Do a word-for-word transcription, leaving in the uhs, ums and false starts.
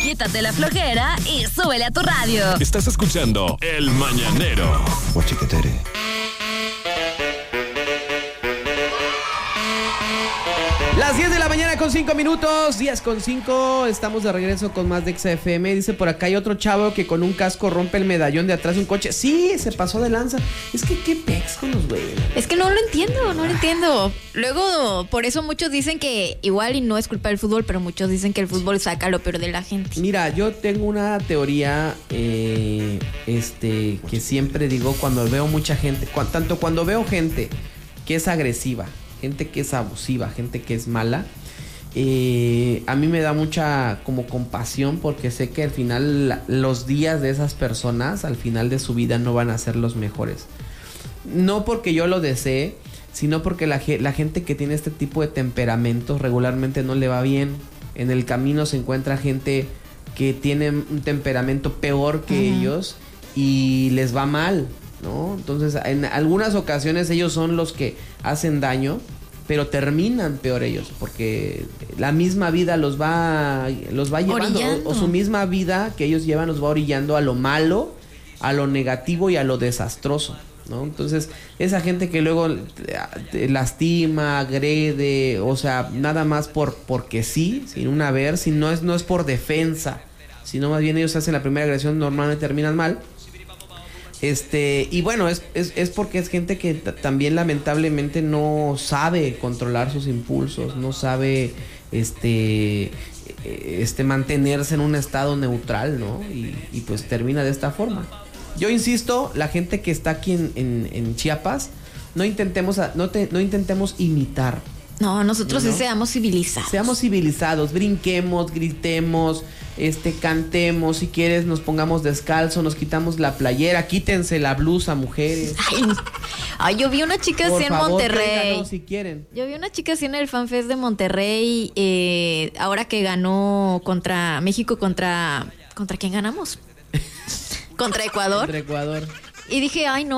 Quítate la flojera y súbele a tu radio. Estás escuchando El Mañanero. Guachiquetere. Las diez de la mañana con cinco minutos, diez con cinco, estamos de regreso con más de X F M. Dice por acá hay otro chavo que con un casco rompe el medallón de atrás de un coche. Sí, se pasó de lanza. Es que qué pex con los güeyes. Es que no lo entiendo, no lo entiendo. Luego, por eso muchos dicen que igual y no es culpa del fútbol, pero muchos dicen que el fútbol saca lo peor de la gente. Mira, yo tengo una teoría eh, este, que siempre digo cuando veo mucha gente, cu- tanto cuando veo gente que es agresiva, gente que es abusiva, gente que es mala, eh, a mí me da mucha como compasión porque sé que al final la, los días de esas personas al final de su vida no van a ser los mejores. No porque yo lo desee, sino porque la, la gente que tiene este tipo de temperamentos regularmente no le va bien. En el camino se encuentra gente que tiene un temperamento peor que uh-huh. ellos y les va mal, ¿no? Entonces, en algunas ocasiones ellos son los que hacen daño, pero terminan peor ellos, porque la misma vida los va, los va llevando, o, o su misma vida que ellos llevan los va orillando a lo malo, a lo negativo y a lo desastroso, ¿no? Entonces, esa gente que luego te lastima, agrede, o sea, nada más por porque sí, sin un haber, si no es, no es por defensa, sino más bien ellos hacen la primera agresión, normalmente terminan mal. Este, y bueno, es, es, es porque es gente que t- también lamentablemente no sabe controlar sus impulsos, no sabe este, este mantenerse en un estado neutral, ¿no? Y, y pues termina de esta forma. Yo insisto, la gente que está aquí en, en, en Chiapas, no intentemos, a, no, te, no intentemos imitar. No, nosotros ¿no? sí seamos civilizados. Seamos civilizados, brinquemos, gritemos, este, cantemos, si quieres nos pongamos descalzo, nos quitamos la playera, quítense la blusa, mujeres. Ay, ay yo vi una chica Por así en favor, Monterrey. ténganos si quieren. Yo vi una chica así en el FanFest de Monterrey, eh, ahora que ganó contra México, contra... ¿Contra quién ganamos? Contra Ecuador. Contra Ecuador. Y dije, ay no,